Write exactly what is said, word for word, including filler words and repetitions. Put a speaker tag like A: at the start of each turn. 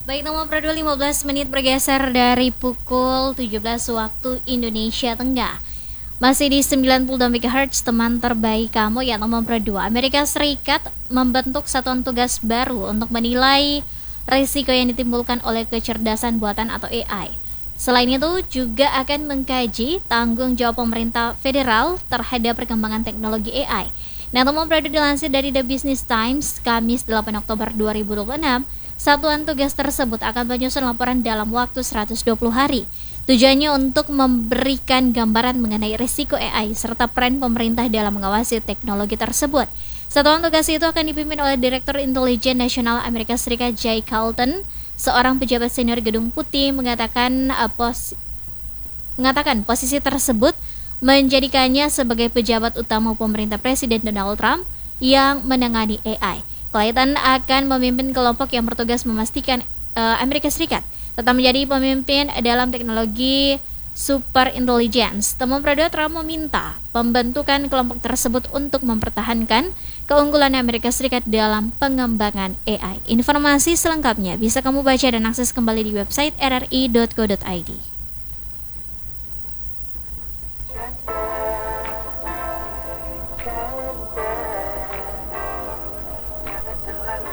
A: Baik, nomor Pradua lima belas menit bergeser dari pukul tujuh belas waktu Indonesia Tengah. Masih di sembilan puluh dua megahertz, teman terbaik kamu ya. Nomor Pradua, Amerika Serikat membentuk satuan tugas baru untuk menilai risiko yang ditimbulkan oleh kecerdasan buatan atau A I. Selain itu juga akan mengkaji tanggung jawab pemerintah federal terhadap perkembangan teknologi A I. Nah, nomor Pradua dilansir dari The Business Times, Kamis delapan Oktober dua ribu dua puluh enam. Satuan tugas tersebut akan menyusun laporan dalam waktu seratus dua puluh hari. Tujuannya untuk memberikan gambaran mengenai risiko A I serta peran pemerintah dalam mengawasi teknologi tersebut. Satuan tugas itu akan dipimpin oleh Direktur Intelijen Nasional Amerika Serikat Jay Carlton. Seorang pejabat senior Gedung Putih mengatakan uh, pos mengatakan posisi tersebut menjadikannya sebagai pejabat utama pemerintah Presiden Donald Trump yang menangani A I. Clayton akan memimpin kelompok yang bertugas memastikan uh, Amerika Serikat tetap menjadi pemimpin dalam teknologi super intelligence. Teman Pradua, Trump meminta pembentukan kelompok tersebut untuk mempertahankan keunggulan Amerika Serikat dalam pengembangan A I. Informasi selengkapnya bisa kamu baca dan akses kembali di website r r i dot co dot i d.